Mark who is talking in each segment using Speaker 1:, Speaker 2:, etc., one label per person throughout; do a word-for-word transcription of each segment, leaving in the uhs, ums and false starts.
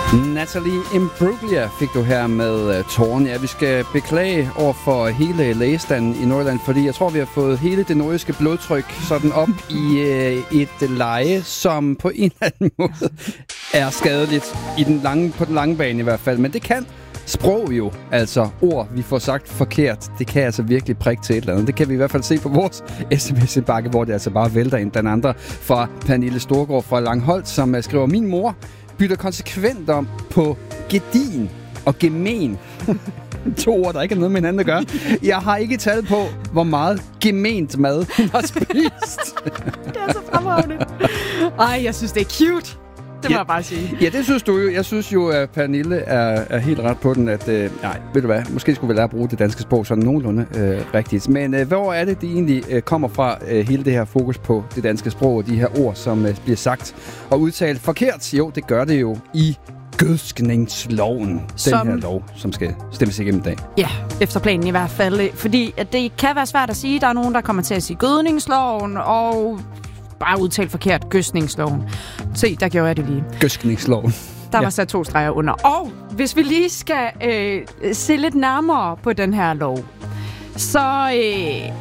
Speaker 1: Natalie Imbruglia fik du her med uh, tårn. Ja, vi skal beklage over for hele lægestanden i Nordjylland, fordi jeg tror, vi har fået hele det nordiske blodtryk sådan op i uh, et leje, som på en eller anden måde er skadeligt i den lange, på den lange bane i hvert fald. Men det kan sprog jo, altså ord, vi får sagt forkert, det kan altså virkelig prikke til et eller andet. Det kan vi i hvert fald se på vores sms-bakke, hvor det altså bare vælter ind. Den andre fra Pernille Storgård fra Langholt, som uh, skriver, min mor bytter konsekvent om på gedin og gemen. To ord, der ikke har noget med hinanden at gøre. Jeg har ikke tal på, hvor meget gement mad hun har spist.
Speaker 2: Det er så fremragende. Ej, jeg synes, det er cute. Det må
Speaker 1: ja,
Speaker 2: jeg bare sige.
Speaker 1: Ja, det synes du jo. Jeg synes jo, at Pernille er, er helt ret på den, at øh, nej, ved du hvad, måske skulle vi lære at bruge det danske sprog sådan nogenlunde øh, rigtigt. Men øh, hvor er det, det egentlig øh, kommer fra, øh, hele det her fokus på det danske sprog og de her ord, som øh, bliver sagt og udtalt forkert? Jo, det gør det jo i gødskningsloven.
Speaker 2: Som...
Speaker 1: Den her lov, som skal stemmes igennem i dag.
Speaker 2: Ja, efter planen i hvert fald. Fordi at det kan være svært at sige. Der er nogen, der kommer til at sige gødningsloven og bare udtalt forkert gødskningsloven. Se, der gjorde jeg det lige.
Speaker 1: Gødskningsloven.
Speaker 2: Der var
Speaker 1: ja.
Speaker 2: sat to streger under. Og hvis vi lige skal øh, se lidt nærmere på den her lov, så øh,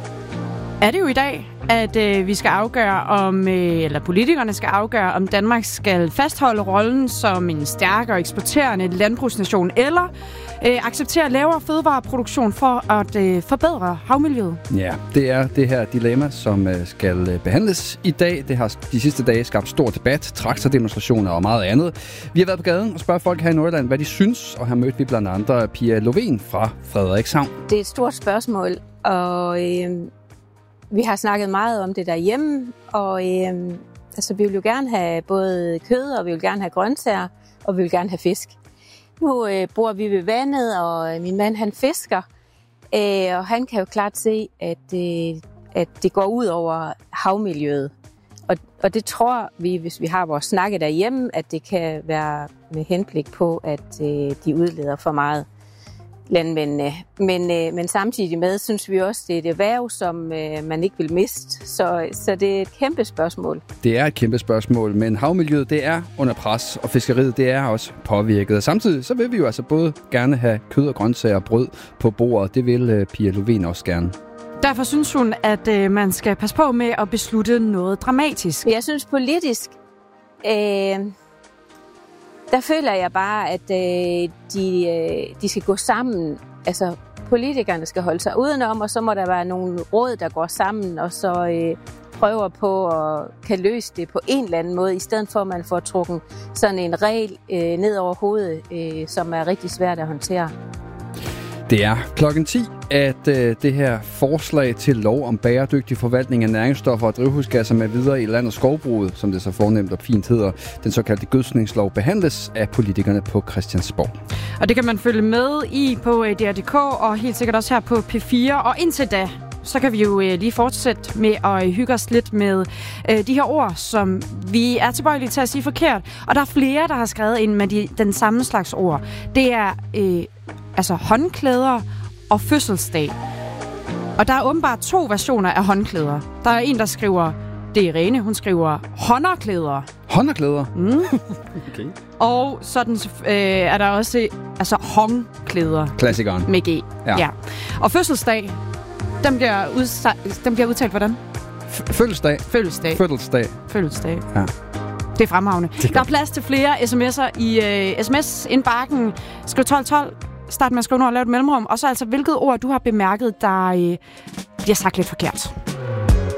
Speaker 2: er det jo i dag, at øh, vi skal afgøre, om øh, eller politikerne skal afgøre, om Danmark skal fastholde rollen som en stærk og eksporterende landbrugsnation, eller øh, acceptere lavere fødevareproduktion for at øh, forbedre havmiljøet.
Speaker 1: Ja, det er det her dilemma, som øh, skal øh, behandles i dag. Det har de sidste dage skabt stor debat, traktordemonstrationer og meget andet. Vi har været på gaden og spørger folk her i Nordjylland, hvad de synes, og her mødte vi blandt andre Pia Lovén fra Frederikshavn.
Speaker 3: Det er et stort spørgsmål, og øh, vi har snakket meget om det derhjemme, og øh, altså, vi vil jo gerne have både kød, og vi vil gerne have grøntsager, og vi vil gerne have fisk. Nu øh, bor vi ved vandet, og min mand han fisker, øh, og han kan jo klart se, at, øh, at det går ud over havmiljøet. Og, og det tror vi, hvis vi har vores snakke derhjemme, at det kan være med henblik på, at øh, de udleder for meget, landmændene. Men, øh, men samtidig med, synes vi også, det er et erhverv, som øh, man ikke vil miste. Så, så det er et kæmpe spørgsmål.
Speaker 1: Det er et kæmpe spørgsmål, men havmiljøet, det er under pres, og fiskeriet, det er også påvirket. Og samtidig, så vil vi jo altså både gerne have kød og grøntsager og brød på bordet. Det vil øh, Pia Lovén også gerne.
Speaker 2: Derfor synes hun, at øh, man skal passe på med at beslutte noget dramatisk.
Speaker 3: Jeg synes politisk, øh, der føler jeg bare, at øh, de, øh, de skal gå sammen. Altså, politikerne skal holde sig udenom, og så må der være nogle råd, der går sammen, og så øh, prøver på at kan løse det på en eller anden måde, i stedet for, at man får trukket sådan en regel øh, ned over hovedet, øh, som er rigtig svært at håndtere.
Speaker 1: Det er klokken ti, at øh, det her forslag til lov om bæredygtig forvaltning af næringsstoffer og drivhusgasser med videre i land- og skovbruget, som det så fornemt og fint hedder, den såkaldte gødskningslov, behandles af politikerne på Christiansborg. Og
Speaker 2: det kan man følge med i på D R punktum d k og helt sikkert også her på P fire. Og indtil da, så kan vi jo øh, lige fortsætte med at hygge os lidt med øh, de her ord, som vi er tilbøjelige til at sige forkert. Og der er flere, der har skrevet ind med de, den samme slags ord. Det er øh, altså håndklæder og fødselsdag. Og der er åbenbart to versioner af håndklæder. Der er en, der skriver, det er Irene, hun skriver håndklæder.
Speaker 1: Håndklæder?
Speaker 2: Mm.
Speaker 1: Okay.
Speaker 2: Og sådan øh, er der også altså håndklæder.
Speaker 1: Klassikeren.
Speaker 2: Med G.
Speaker 1: Ja. Ja. Og
Speaker 2: fødselsdag, den bliver, udsa- den bliver udtalt hvordan?
Speaker 1: F- fødselsdag.
Speaker 2: Fødselsdag.
Speaker 1: Fødselsdag.
Speaker 2: Fødselsdag.
Speaker 1: Ja.
Speaker 2: Det er fremragende. Der er plads til flere sms'er i øh, sms-indbakken. Skriv tolv tolv. Start med at skrive noget og lave et mellemrum. Og så altså, hvilket ord du har bemærket, der øh, bliver sagt lidt forkert.